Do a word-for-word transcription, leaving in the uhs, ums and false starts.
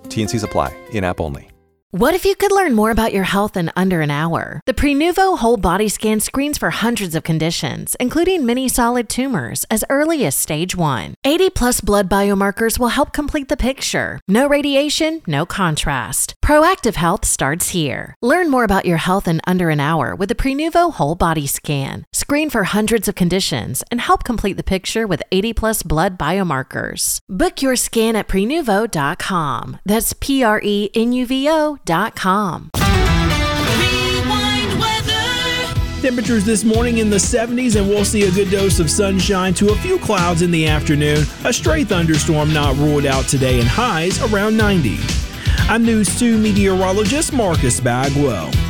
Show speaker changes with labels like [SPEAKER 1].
[SPEAKER 1] T N Cs apply. In-app only.
[SPEAKER 2] What if you could learn more about your health in under an hour? The Prenuvo Whole Body Scan screens for hundreds of conditions, including many solid tumors, as early as stage one. eighty plus blood biomarkers will help complete the picture. No radiation, no contrast. Proactive health starts here. Learn more about your health in under an hour with the Prenuvo Whole Body Scan. Screen for hundreds of conditions and help complete the picture with eighty plus blood biomarkers. Book your scan at prenuvo dot com. That's P R E N U V O dot com.
[SPEAKER 3] Temperatures this morning in the seventies, and we'll see a good dose of sunshine to a few clouds in the afternoon. A stray thunderstorm not ruled out today, and highs around ninety. I'm News two meteorologist Marcus Bagwell.